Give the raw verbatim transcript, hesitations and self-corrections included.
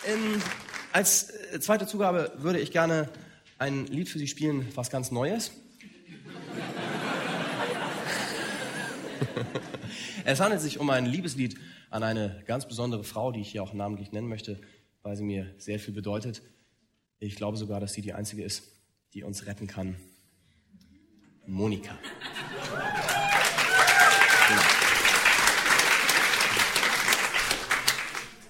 Ähm, als äh, zweite Zugabe würde ich gerne ein Lied für Sie spielen, was ganz Neues. Es handelt sich um ein Liebeslied an eine ganz besondere Frau, die ich hier auch namentlich nennen möchte, weil sie mir sehr viel bedeutet. Ich glaube sogar, dass sie die einzige ist, die uns retten kann. Monika.